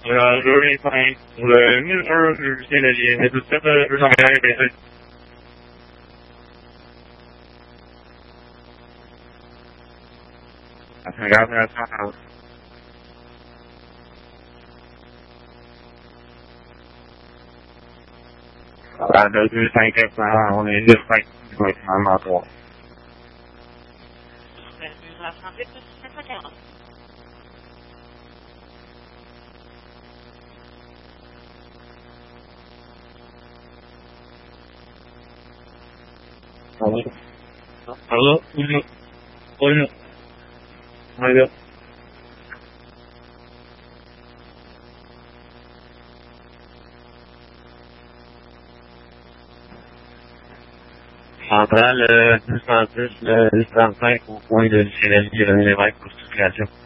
205 pour le 1001, je tiens la ligne. Et tout de suite, 221, bien. Regarde, à 205, on est 10,5, il va être vraiment 3. Allô? Oui. Oui. Central, 210, le 35 au point de Chélavie, les mecs pour circulation.